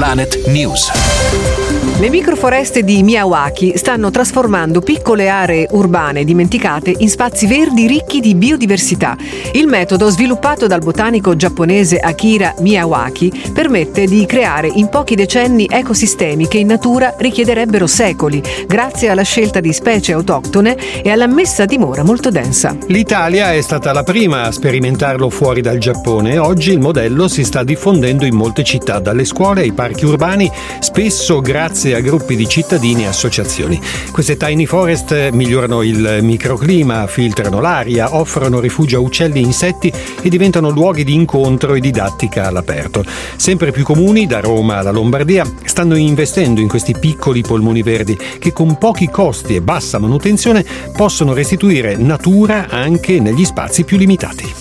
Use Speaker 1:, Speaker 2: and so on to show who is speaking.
Speaker 1: Planet News.
Speaker 2: Le microforeste di Miyawaki stanno trasformando piccole aree urbane dimenticate in spazi verdi ricchi di biodiversità. Il metodo, sviluppato dal botanico giapponese Akira Miyawaki, permette di creare in pochi decenni ecosistemi che in natura richiederebbero secoli, grazie alla scelta di specie autoctone e alla messa a dimora molto densa.
Speaker 3: L'Italia è stata la prima a sperimentarlo fuori dal Giappone. Oggi il modello si sta diffondendo in molte città, dalle scuole ai parchi urbani, spesso grazie a gruppi di cittadini e associazioni. Queste tiny forest migliorano il microclima, filtrano l'aria, offrono rifugio a uccelli e insetti e diventano luoghi di incontro e didattica all'aperto. Sempre più comuni, da Roma alla Lombardia, stanno investendo in questi piccoli polmoni verdi che con pochi costi e bassa manutenzione possono restituire natura anche negli spazi più limitati.